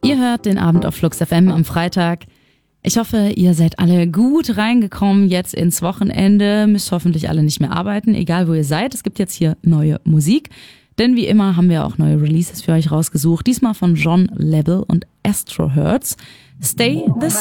Ihr hört den Abend auf Flux FM am Freitag. Ich hoffe, ihr seid alle gut reingekommen jetzt ins Wochenende. Müsst hoffentlich alle nicht mehr arbeiten, egal wo ihr seid. Es gibt jetzt hier neue Musik. Denn wie immer haben wir auch neue Releases für euch rausgesucht. Diesmal von John Level und Astro Hertz. Stay the